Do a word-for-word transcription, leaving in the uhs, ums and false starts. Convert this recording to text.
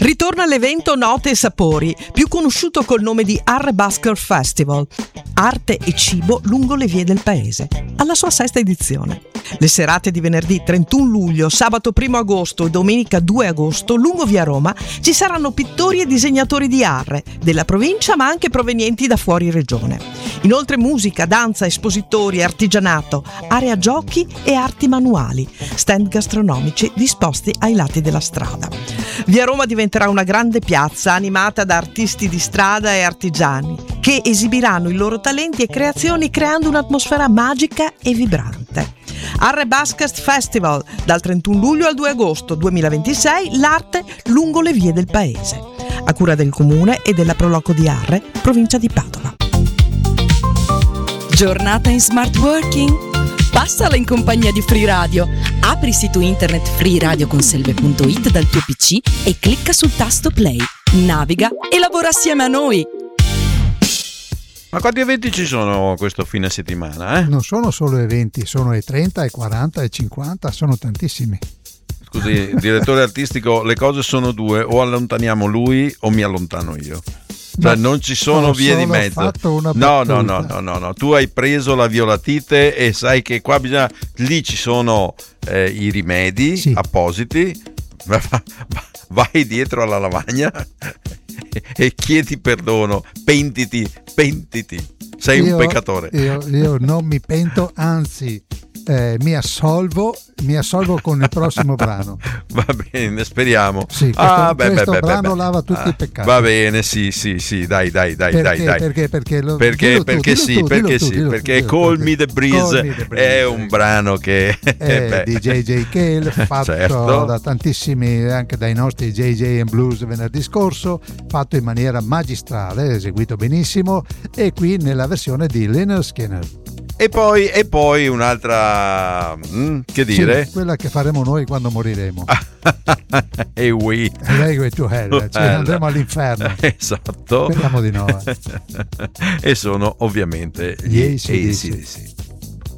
Ritorna l'evento Note e Sapori, più conosciuto col nome di Arre Basker Festival, arte e cibo lungo le vie del paese, alla sua sesta edizione. Le serate di venerdì trentuno luglio, sabato primo agosto e domenica due agosto, lungo via Roma, ci saranno pittori e disegnatori di Arre, della provincia ma anche provenienti da fuori regione. Inoltre musica, danza, espositori, artigianato, area giochi e arti manuali, stand gastronomici disposti ai lati della strada. Via Roma diventerà una grande piazza animata da artisti di strada e artigiani che esibiranno i loro talenti e creazioni creando un'atmosfera magica e vibrante. Arre Baskers Festival, dal trentuno luglio al due agosto duemilaventisei, l'arte lungo le vie del paese, a cura del comune e della Proloco di Arre, provincia di Padova. Giornata in smart working? Passala in compagnia di Free Radio. Apri il sito internet free radio conselve punto it dal tuo P C e clicca sul tasto play. Naviga e lavora assieme a noi. Ma quanti eventi ci sono questo fine settimana? Eh? Non sono solo eventi, sono e trenta, e quaranta, e cinquanta, sono tantissimi. Scusi, direttore artistico, le cose sono due: o allontaniamo lui o mi allontano io. Cioè, no, non ci sono vie di mezzo. No, no, no, no, no, no. Tu hai preso la violatite e sai che qua bisogna. Lì ci sono eh, i rimedi sì. appositi. Vai dietro alla lavagna e chiedi perdono. Pentiti, pentiti. Sei io, un peccatore. Io, io non mi pento, anzi. Eh, mi assolvo mi assolvo con il prossimo brano. Va bene, speriamo. Sì, questo, ah, beh, questo beh, brano beh, lava tutti ah, i peccati. Va bene, sì, sì, sì, dai, dai, dai, perché, dai, dai. Perché, perché, lo, perché, tu, perché dillo sì, tu, perché tu, sì, dillo perché tu, Call Me The Breeze, Me the Breeze è un brano che è di J J Cale, fatto certo. da tantissimi, anche dai nostri J J and Blues venerdì scorso, fatto in maniera magistrale, eseguito benissimo, e qui nella versione di Lynyrd Skynyrd. E poi, e poi un'altra, mm, che dire? Sì, quella che faremo noi quando moriremo. E we Lei to hell, cioè andremo all'inferno. Esatto. Speriamo di no. E sono ovviamente gli A C D C.